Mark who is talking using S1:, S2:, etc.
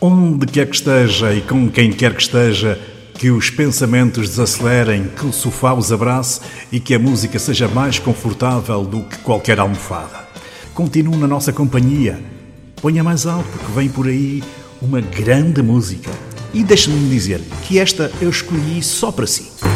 S1: Onde quer que esteja e com quem quer que esteja, que os pensamentos desacelerem, que o sofá os abrace e que a música seja mais confortável do que qualquer almofada. Continue na nossa companhia. Ponha mais alto que vem por aí uma grande música. E deixe-me dizer que esta eu escolhi só para si.